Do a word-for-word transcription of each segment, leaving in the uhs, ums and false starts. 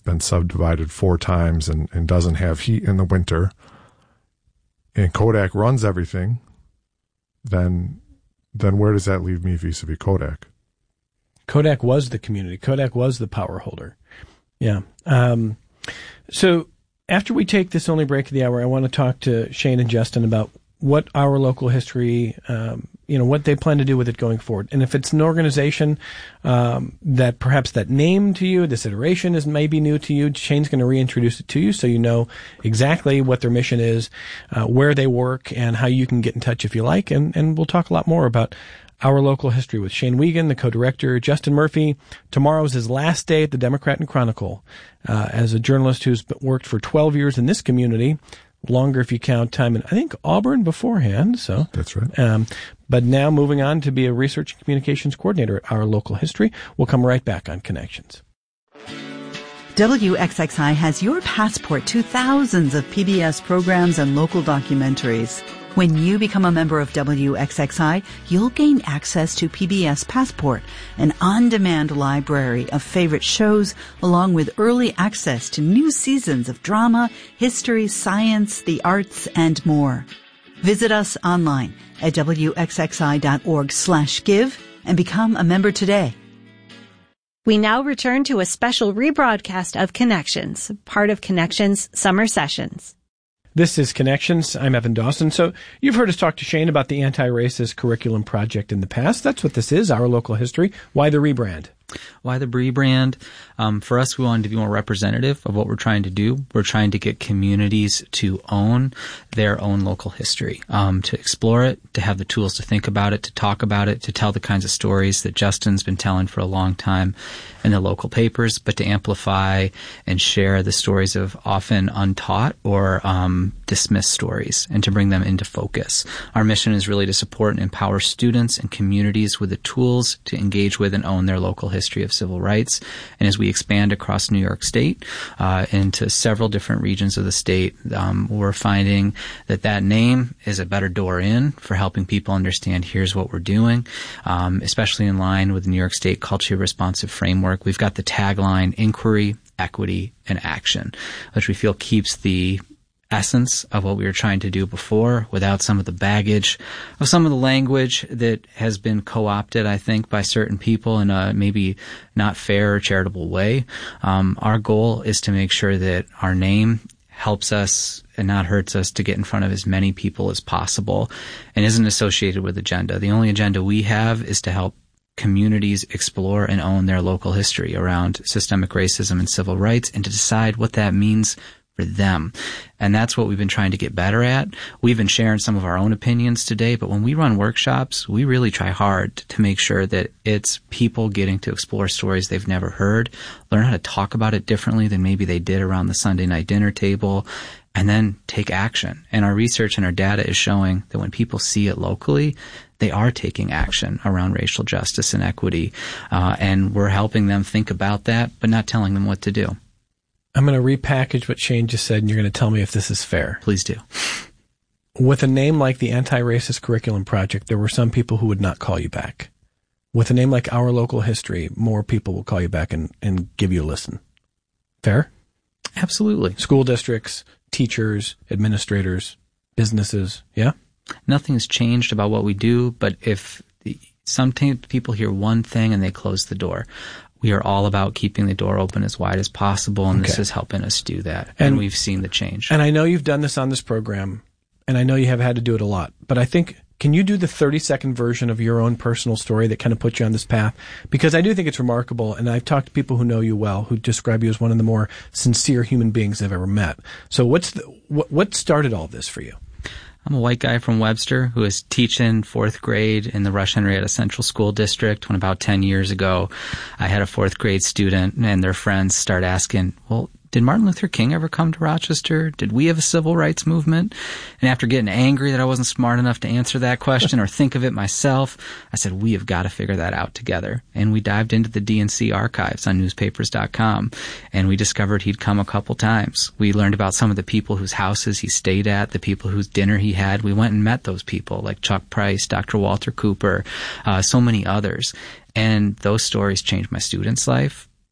been subdivided four times and, and doesn't have heat in the winter, and Kodak runs everything, then then where does that leave me vis-a-vis Kodak? Kodak was the community. Kodak was the power holder. Yeah. Um, so after we take this only break of the hour, I want to talk to Shane and Justin about what Our Local History, um, you know, what they plan to do with it going forward. And if it's an organization um, that perhaps that name to you, this iteration is maybe new to you, Shane's going to reintroduce it to you so you know exactly what their mission is, uh, where they work, and how you can get in touch if you like. And, and we'll talk a lot more about Our Local History with Shane Wiegand, the co-director, Justin Murphy. Tomorrow's his last day at the Democrat and Chronicle uh, as a journalist who's worked for twelve years in this community. Longer if you count time in, I think, Auburn beforehand. So that's right. Um, but now moving on to be a research and communications coordinator at Our Local History. We'll come right back on Connections. W X X I has your passport to thousands of P B S programs and local documentaries. When you become a member of W X X I, you'll gain access to P B S Passport, an on-demand library of favorite shows, along with early access to new seasons of drama, history, science, the arts, and more. Visit us online at W X X I dot org slash give and become a member today. We now return to a special rebroadcast of Connections, part of Connections Summer Sessions. This is Connections. I'm Evan Dawson. So you've heard us talk to Shane about the Anti-Racist Curriculum Project in the past. That's what this is, Our Local History. Why the rebrand? Why the rebrand? Um, for us, we wanted to be more representative of what we're trying to do. We're trying to get communities to own their own local history, um, to explore it, to have the tools to think about it, to talk about it, to tell the kinds of stories that Justin's been telling for a long time in the local papers, but to amplify and share the stories of often untaught or um, dismissed stories and to bring them into focus. Our mission is really to support and empower students and communities with the tools to engage with and own their local history of civil rights. And as we expand across New York State uh, into several different regions of the state, um, we're finding that that name is a better door in for helping people understand here's what we're doing, um, especially in line with the New York State Culturally Responsive Framework. We've got the tagline, Inquiry, Equity, and Action, which we feel keeps the essence of what we were trying to do before without some of the baggage of some of the language that has been co-opted, I think, by certain people in a maybe not fair or charitable way. Um, our goal is to make sure that our name helps us and not hurts us to get in front of as many people as possible and isn't associated with agenda. The only agenda we have is to help communities explore and own their local history around systemic racism and civil rights and to decide what that means for them. And that's what we've been trying to get better at. We've been sharing some of our own opinions today, but when we run workshops, we really try hard to make sure that it's people getting to explore stories they've never heard, learn how to talk about it differently than maybe they did around the Sunday night dinner table, and then take action. And our research and our data is showing that when people see it locally, they are taking action around racial justice and equity. Uh, and we're helping them think about that, but not telling them what to do. I'm going to repackage what Shane just said, and you're going to tell me if this is fair. Please do. With a name like the Anti-Racist Curriculum Project, there were some people who would not call you back. With a name like Our Local History, more people will call you back and, and give you a listen. Fair? Absolutely. School districts, teachers, administrators, businesses, yeah? Nothing's changed about what we do, but if the, sometimes people hear one thing and they close the door. We are all about keeping the door open as wide as possible, and okay. This is helping us do that. And, and we've seen the change. And I know you've done this on this program, and I know you have had to do it a lot. But I think, can you do the thirty-second version of your own personal story that kind of put you on this path? Because I do think it's remarkable, and I've talked to people who know you well, who describe you as one of the more sincere human beings I've ever met. So what's the, what, what started all this for you? I'm a white guy from Webster who was teaching fourth grade in the Rush Henrietta Central School District when about ten years ago I had a fourth grade student and their friends start asking, well, did Martin Luther King ever come to Rochester? Did we have a civil rights movement? And after getting angry that I wasn't smart enough to answer that question or think of it myself, I said, we have got to figure that out together. And we dived into the D N C archives on newspapers dot com, and we discovered he'd come a couple times. We learned about some of the people whose houses he stayed at, the people whose dinner he had. We went and met those people, like Chuck Price, Doctor Walter Cooper, uh, so many others. And those stories changed my student's life.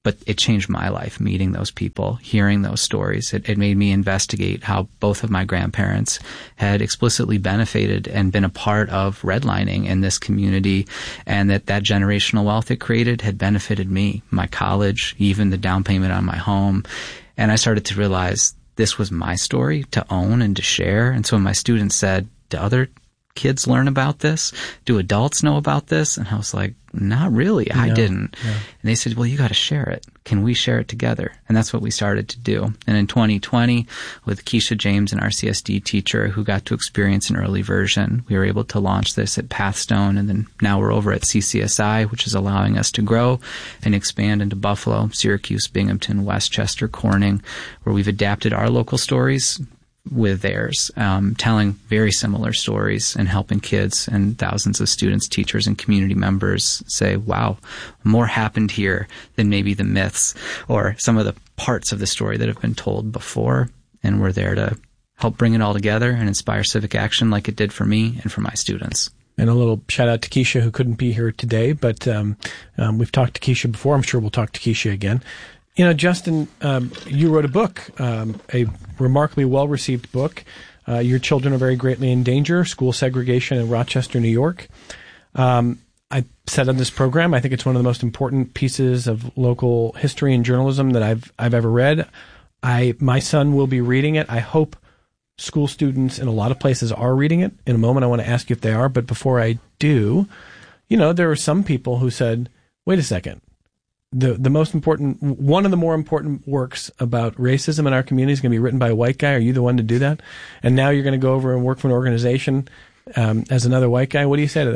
but it changed my life, meeting those people, hearing those stories. It, it made me investigate how both of my grandparents had explicitly benefited and been a part of redlining in this community, and that that generational wealth it created had benefited me, my college, even the down payment on my home. And I started to realize this was my story to own and to share. And so when my students said, do other kids learn about this? Do adults know about this? And I was like, not really. I No, didn't. no. And they said, well, you got to share it. Can we share it together? And that's what we started to do. And in twenty twenty, with Keisha James, an R C S D teacher who got to experience an early version, we were able to launch this at Pathstone. And then now we're over at C C S I, which is allowing us to grow and expand into Buffalo, Syracuse, Binghamton, Westchester, Corning, where we've adapted our local stories with theirs, um, telling very similar stories and helping kids and thousands of students, teachers, and community members say, wow, more happened here than maybe the myths or some of the parts of the story that have been told before. And we're there to help bring it all together and inspire civic action like it did for me and for my students. And a little shout out to Keisha, who couldn't be here today, but um, um, we've talked to Keisha before. I'm sure we'll talk to Keisha again. You know, Justin, um, you wrote a book, um, a remarkably well-received book. Uh, Your Children Are Very Greatly in Danger, School Segregation in Rochester, New York. Um, I said on this program, I think it's one of the most important pieces of local history and journalism that I've I've ever read. I my son will be reading it. I hope school students in a lot of places are reading it. In a moment, I want to ask you if they are. But before I do, you know, there are some people who said, wait a second. The the most important, one of the more important works about racism in our community is going to be written by a white guy. Are you the one to do that? And now you're going to go over and work for an organization um, as another white guy. What do you say to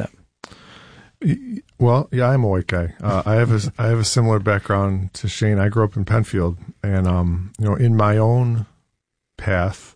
that? Well, yeah, I'm a white guy. Uh, I have a I have a similar background to Shane. I grew up in Penfield, and um, you know, in my own path,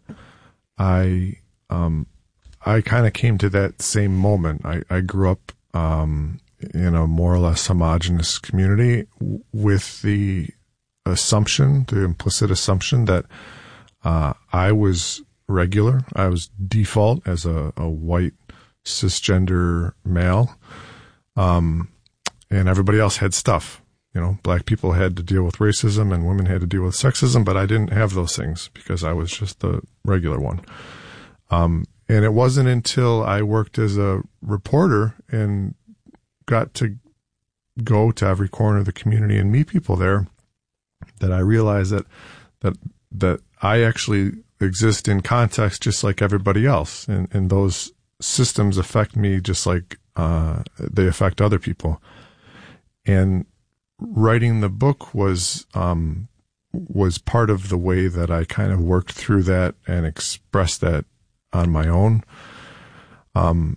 I um, I kind of came to that same moment. I I grew up um. in a more or less homogenous community with the assumption, the implicit assumption that uh, I was regular. I was default as a, a white cisgender male. Um, and everybody else had stuff. You know, black people had to deal with racism and women had to deal with sexism, but I didn't have those things because I was just the regular one. Um, and it wasn't until I worked as a reporter and got to go to every corner of the community and meet people there that I realized that that that I actually exist in context just like everybody else, and, and those systems affect me just like uh, they affect other people. And writing the book was um, was part of the way that I kind of worked through that and expressed that on my own. Um,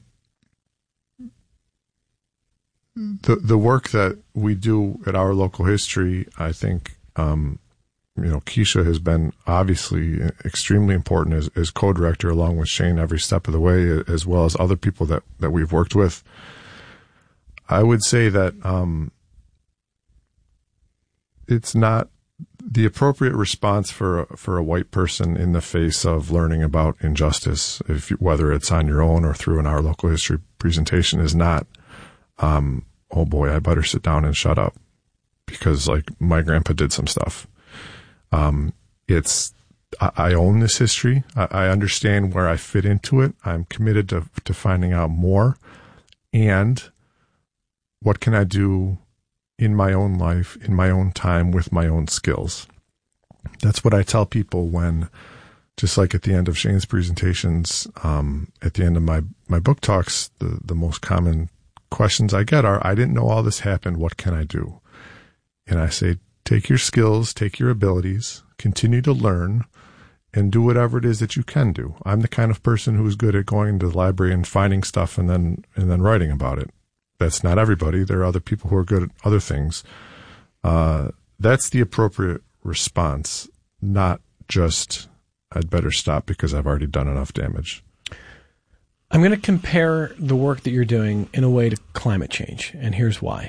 The the work that we do at Our Local History, I think, um, you know, Keisha has been obviously extremely important as, as co-director along with Shane every step of the way, as well as other people that, that we've worked with. I would say that um, it's not the appropriate response for a, for a white person in the face of learning about injustice, if you, whether it's on your own or through an Our Local History presentation, is not Um, oh boy, I better sit down and shut up because like my grandpa did some stuff. Um, it's, I, I own this history. I, I understand where I fit into it. I'm committed to, to finding out more. And what can I do in my own life, in my own time, with my own skills? That's what I tell people when, just like at the end of Shane's presentations, um, at the end of my, my book talks, the, the most common questions I get are, I didn't know all this happened. What can I do? And I say, take your skills, take your abilities, continue to learn, and do whatever it is that you can do. I'm the kind of person who's good at going to the library and finding stuff and then, and then writing about it. That's not everybody. There are other people who are good at other things. Uh, that's the appropriate response, not just, I'd better stop because I've already done enough damage. I'm going to compare the work that you're doing in a way to climate change, and here's why.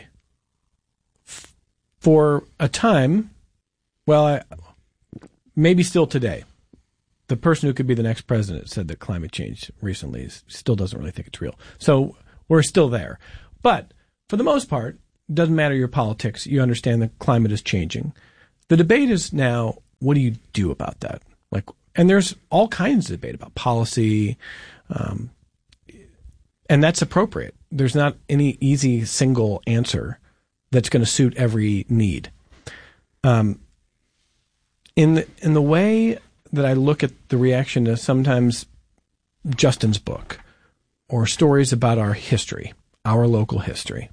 For a time, well, I, maybe still today, the person who could be the next president said that climate change recently is, still doesn't really think it's real. So we're still there. But for the most part, doesn't matter your politics. You understand the climate is changing. The debate is now, what do you do about that? Like, and there's all kinds of debate about policy, um, and that's appropriate. There's not any easy single answer that's going to suit every need. Um, in the, in the way that I look at the reaction to sometimes Justin's book or stories about our history, our local history,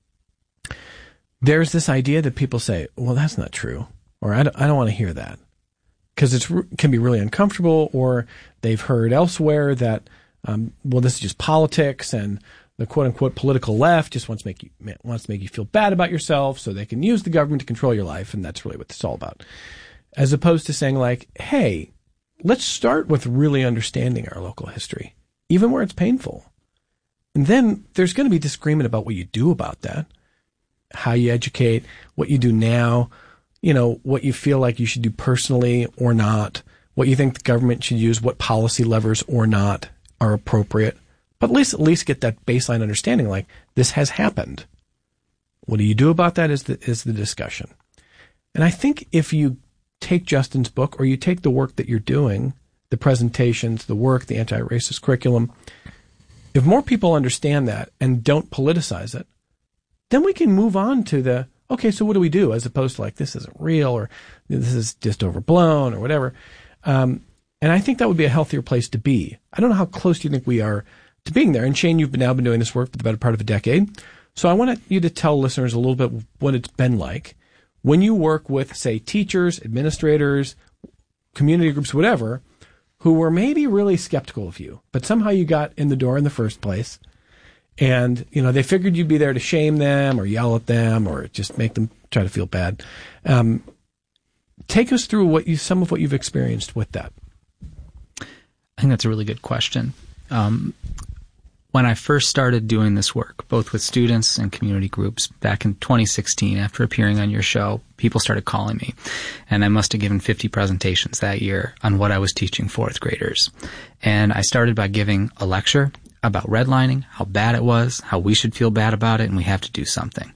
there's this idea that people say, well, that's not true, or I don't, I don't want to hear that, because it can be really uncomfortable, or they've heard elsewhere that, um, well, this is just politics, and the quote-unquote political left just wants to make you wants to make you feel bad about yourself so they can use the government to control your life, and that's really what it's all about. As opposed to saying, like, hey, let's start with really understanding our local history, even where it's painful. And then there's going to be disagreement about what you do about that, how you educate, what you do now, you know, what you feel like you should do personally or not, what you think the government should use, what policy levers or not are appropriate. But at least at least get that baseline understanding, like, this has happened. What do you do about that is the, is the discussion. And I think if you take Justin's book, or you take the work that you're doing, the presentations, the work, the anti-racist curriculum, if more people understand that and don't politicize it, then we can move on to the, okay, so what do we do? As opposed to like, this isn't real, or this is just overblown, or whatever. Um, and I think that would be a healthier place to be. I don't know how close do you think we are to being there. And Shane, you've been, now been doing this work for the better part of a decade. So I want you to tell listeners a little bit what it's been like when you work with, say, teachers, administrators, community groups, whatever, who were maybe really skeptical of you, but somehow you got in the door in the first place. And, you know, they figured you'd be there to shame them or yell at them or just make them try to feel bad. Um, take us through what you, some of what you've experienced with that. I think that's a really good question. Um, when I first started doing this work, both with students and community groups back in twenty sixteen, after appearing on your show, people started calling me. And I must have given fifty presentations that year on what I was teaching fourth graders. And I started by giving a lecture about redlining, how bad it was, how we should feel bad about it, and we have to do something.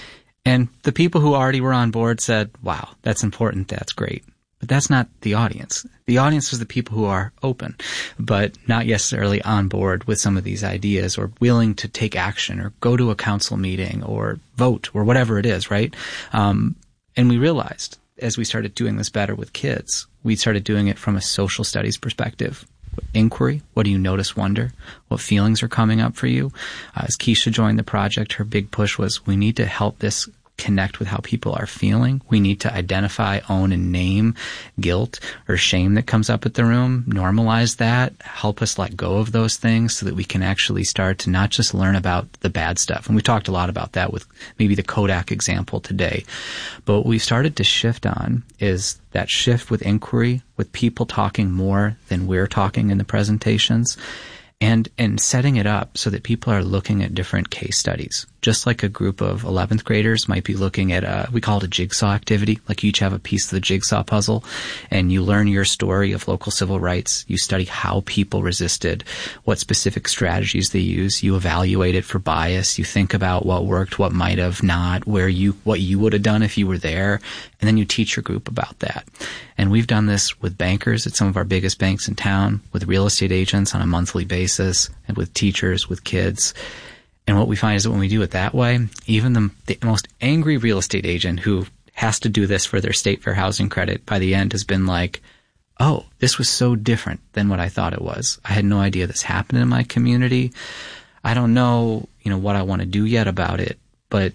And the people who already were on board said, wow, that's important, that's great. But that's not the audience. The audience is the people who are open, but not necessarily on board with some of these ideas or willing to take action or go to a council meeting or vote or whatever it is, right? Um, and we realized as we started doing this better with kids, we started doing it from a social studies perspective. Inquiry. What do you notice, wonder? What feelings are coming up for you? Uh, as Keisha joined the project, her big push was we need to help this connect with how people are feeling. We need to identify, own, and name guilt or shame that comes up at the room, normalize that, help us let go of those things so that we can actually start to not just learn about the bad stuff. And we talked a lot about that with maybe the Kodak example today. But what we started to shift on is that shift with inquiry, with people talking more than we're talking in the presentations, and and setting it up so that people are looking at different case studies. Just like a group of eleventh graders might be looking at a, we call it a jigsaw activity, like you each have a piece of the jigsaw puzzle, and you learn your story of local civil rights. You study how people resisted, what specific strategies they use. You evaluate it for bias. You think about what worked, what might have not, where you, what you would have done if you were there, and then you teach your group about that. And we've done this with bankers at some of our biggest banks in town, with real estate agents on a monthly basis, and with teachers, with kids. And what we find is that when we do it that way, even the, the most angry real estate agent who has to do this for their state fair housing credit by the end has been like, oh, this was so different than what I thought it was. I had no idea this happened in my community. I don't know, you know, what I want to do yet about it, but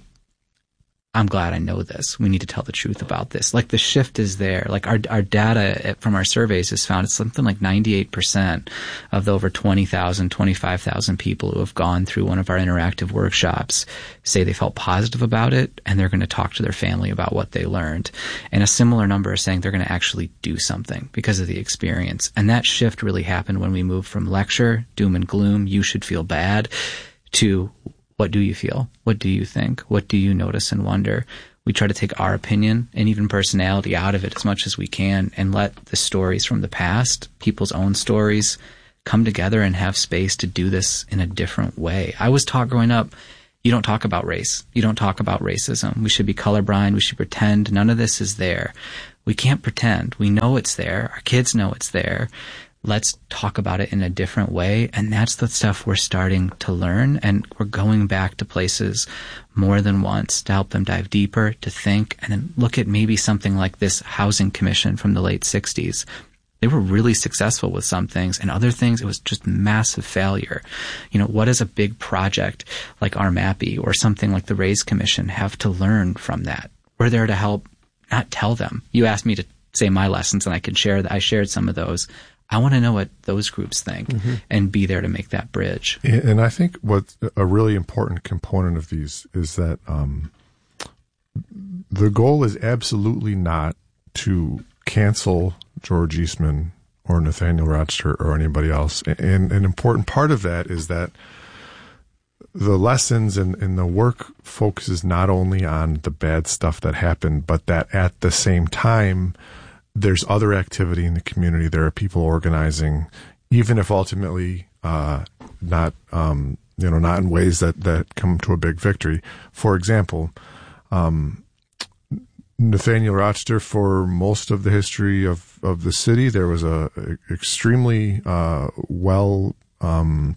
I'm glad I know this. We need to tell the truth about this. Like, the shift is there. Like, our our data from our surveys has found it's something like ninety-eight percent of the over twenty thousand, twenty-five thousand people who have gone through one of our interactive workshops say they felt positive about it, and they're going to talk to their family about what they learned. And a similar number are saying they're going to actually do something because of the experience. And that shift really happened when we moved from lecture, doom and gloom, you should feel bad, to what do you feel? What do you think? What do you notice and wonder? We try to take our opinion and even personality out of it as much as we can and let the stories from the past, people's own stories, come together and have space to do this in a different way. I was taught growing up, You don't talk about race. You don't talk about racism. We should be colorblind. We should pretend none of this is there. We can't pretend. We know it's there. Our kids know it's there. Let's talk about it in a different way. And that's the stuff we're starting to learn. And we're going back to places more than once to help them dive deeper, to think, and then look at maybe something like this housing commission from the late sixties. They were really successful with some things, and other things, it was just massive failure. You know, what does a big project like R MAPI or something like the Raise Commission have to learn from that? We're there to help, not tell them. You asked me to say my lessons, and I can share that. I shared some of those. I want to know what those groups think mm-hmm. and be there to make that bridge. And I think what a really important component of these is that um, the goal is absolutely not to cancel George Eastman or Nathaniel Rochester or anybody else. And an important part of that is that the lessons and, and the work focuses not only on the bad stuff that happened, but that at the same time, there's other activity in the community. There are people organizing, even if ultimately uh, not, um, you know, not in ways that, that come to a big victory. For example, um, Nathaniel Rochester, for most of the history of, of the city, there was a, a extremely uh, well um,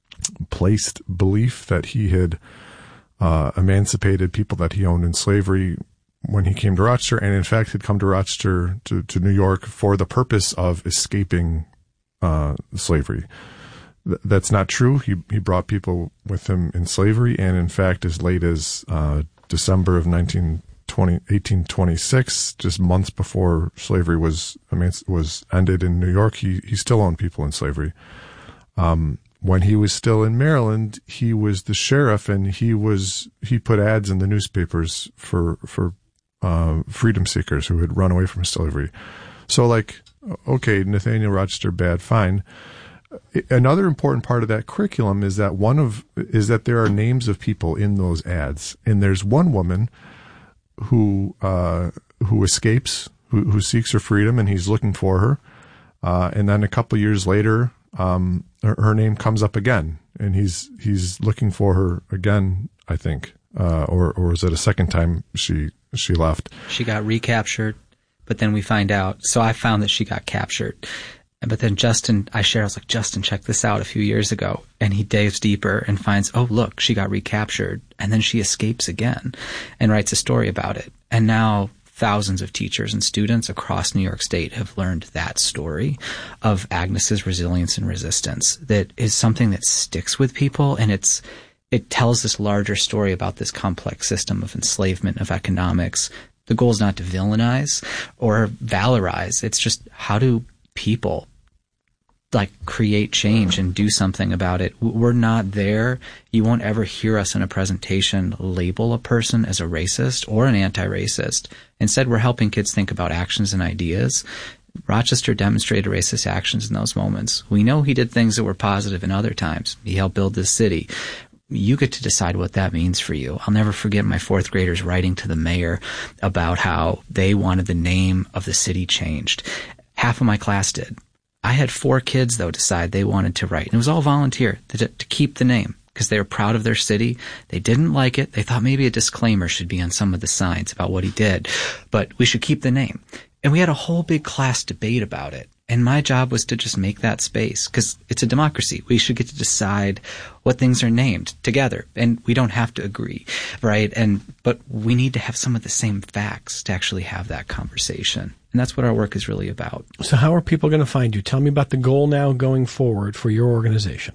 placed belief that he had uh, emancipated people that he owned in slavery when he came to Rochester, and in fact had come to Rochester, to, to New York, for the purpose of escaping uh, slavery. Th- that's not true. He he brought people with him in slavery, and in fact, as late as uh, December of eighteen twenty-six, just months before slavery was was ended in New York, he, he still owned people in slavery. Um, when he was still in Maryland, he was the sheriff, and he was he put ads in the newspapers for for Uh, freedom seekers who had run away from slavery. So, like, okay, Nathaniel Rochester, bad, fine. Another important part of that curriculum is that one of is that there are names of people in those ads, and there's one woman who uh, who escapes, who, who seeks her freedom, and he's looking for her. Uh, and then a couple years later, um, her, her name comes up again, and he's he's looking for her again, I think, uh, or or is it a second time she she left? She got recaptured, but then we find out. So I found that she got captured. But then Justin, I shared, I was like, Justin, check this out a few years ago. And he dives deeper and finds, oh, look, she got recaptured. And then she escapes again and writes a story about it. And now thousands of teachers and students across New York State have learned that story of Agnes's resilience and resistance. That is something that sticks with people, and it's it tells this larger story about this complex system of enslavement, of economics. The goal is not to villainize or valorize. It's just, how do people like create change and do something about it? We're not there. You won't ever hear us in a presentation label a person as a racist or an anti-racist. Instead, we're helping kids think about actions and ideas. Rochester demonstrated racist actions in those moments. We know he did things that were positive in other times. He helped build this city. You get to decide what that means for you. I'll never forget my fourth graders writing to the mayor about how they wanted the name of the city changed. Half of my class did. I had four kids, though, decide they wanted to write. And it was all volunteer to, to keep the name because they were proud of their city. They didn't like it. They thought maybe a disclaimer should be on some of the signs about what he did. But we should keep the name. And we had a whole big class debate about it. And my job was to just make that space, because it's a democracy. We should get to decide what things are named together, and we don't have to agree, right? And but we need to have some of the same facts to actually have that conversation. And that's what our work is really about. So how are people going to find you? Tell me about the goal now going forward for your organization.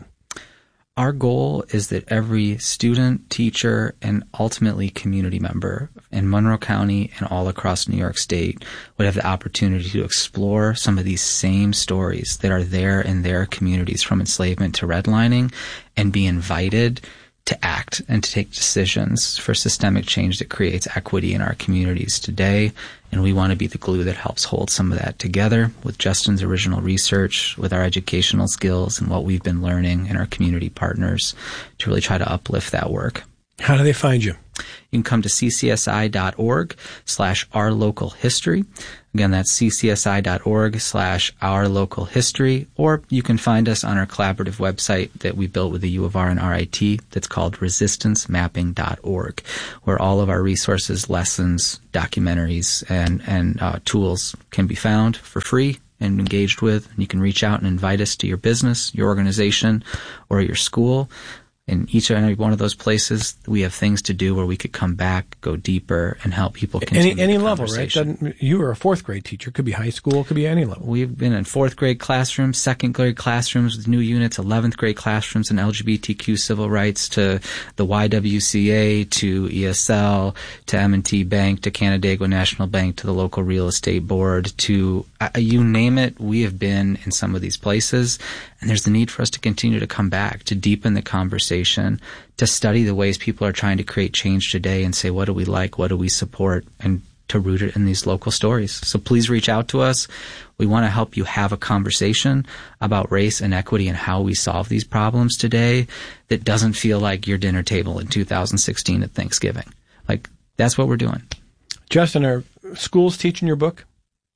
Our goal is that every student, teacher, and ultimately community member in Monroe County and all across New York State would have the opportunity to explore some of these same stories that are there in their communities, from enslavement to redlining, and be invited to act and to take decisions for systemic change that creates equity in our communities today. And we want to be the glue that helps hold some of that together with Justin's original research, with our educational skills and what we've been learning, and our community partners to really try to uplift that work. How do they find you? You can come to ccsi.org slash our local history. Again, that's ccsi.org slash our local history, or you can find us on our collaborative website that we built with the U of R and R I T that's called resistance mapping dot org, where all of our resources, lessons, documentaries, and, and uh, tools can be found for free and engaged with. And you can reach out and invite us to your business, your organization, or your school. In each and every one of those places, we have things to do where we could come back, go deeper, and help people continue any any the level, right? Doesn't, you were a fourth grade teacher. Could be high school. Could be any level. We've been in fourth grade classrooms, second grade classrooms with new units, eleventh grade classrooms in L G B T Q civil rights, to the Y W C A, to E S L, to M and T Bank, to Canandaigua National Bank, to the local real estate board, to uh, you name it. We have been in some of these places, and there's the need for us to continue to come back, to deepen the conversation, to study the ways people are trying to create change today and say, what do we like, what do we support, and to root it in these local stories. So please reach out to us. We want to help you have a conversation about race and equity and how we solve these problems today that doesn't feel like your dinner table in two thousand sixteen at Thanksgiving. Like, that's what we're doing. Justin, are schools teaching your book?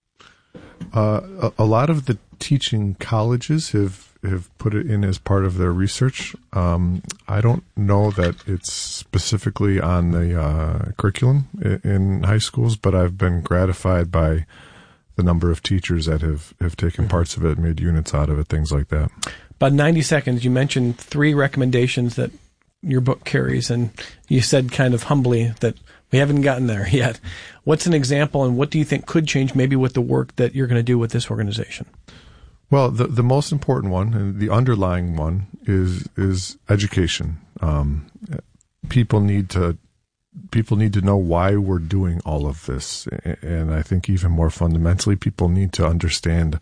Uh, a, a lot of the teaching colleges have have put it in as part of their research. Um, I don't know that it's specifically on the uh, curriculum in, in high schools, but I've been gratified by the number of teachers that have, have taken mm-hmm. parts of it, made units out of it, things like that. About ninety seconds, you mentioned three recommendations that your book carries, and you said kind of humbly that we haven't gotten there yet. What's an example, and what do you think could change maybe with the work that you're going to do with this organization? Well, the the most important one, and the underlying one, is is education. Um, people need to people need to know why we're doing all of this, and I think even more fundamentally, people need to understand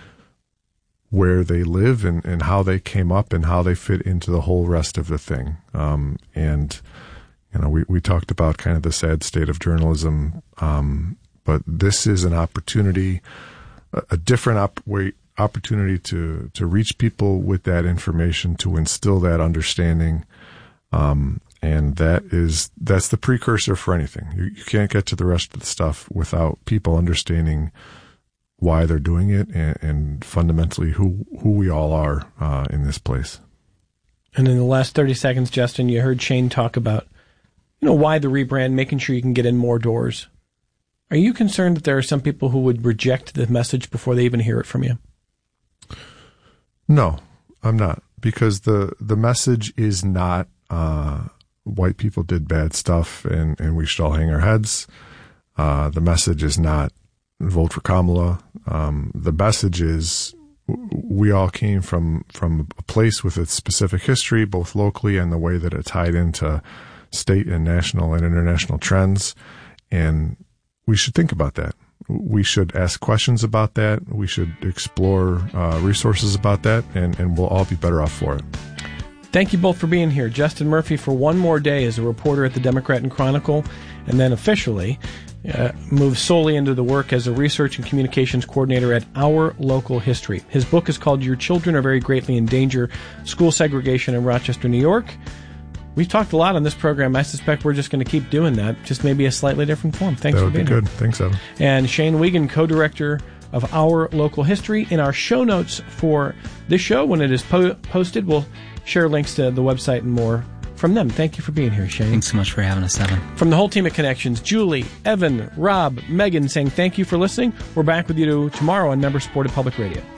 where they live and, and how they came up and how they fit into the whole rest of the thing. Um, and you know, we we talked about kind of the sad state of journalism, um, but this is an opportunity, a, a different op- way. opportunity to, to reach people with that information, to instill that understanding. Um, and that is, that's the precursor for anything. You, you can't get to the rest of the stuff without people understanding why they're doing it and, and fundamentally who, who we all are, uh, in this place. And in the last thirty seconds, Justin, you heard Shane talk about, you know, why the rebrand, making sure you can get in more doors. Are you concerned that there are some people who would reject the message before they even hear it from you? No, I'm not, because the, the message is not uh, white people did bad stuff and, and we should all hang our heads. Uh, the message is not vote for Kamala. Um, the message is we all came from, from a place with a specific history, both locally and the way that it tied into state and national and international trends. And we should think about that. We should ask questions about that. We should explore uh, resources about that, and, and we'll all be better off for it. Thank you both for being here. Justin Murphy for one more day as a reporter at the Democrat and Chronicle, and then officially uh, moves solely into the work as a research and communications coordinator at Our Local History. His book is called Your Children Are Very Greatly in Danger, School Segregation in Rochester, New York. We've talked a lot on this program. I suspect we're just going to keep doing that, just maybe a slightly different form. Thanks for being here. That would here. be good. Thanks, Evan. And Shane Wiegand, co-director of Our Local History. In our show notes for this show, when it is po- posted, we'll share links to the website and more from them. Thank you for being here, Shane. Thanks so much for having us, Evan. From the whole team at Connections, Julie, Evan, Rob, Megan, saying thank you for listening. We're back with you tomorrow on member-supported Public Radio.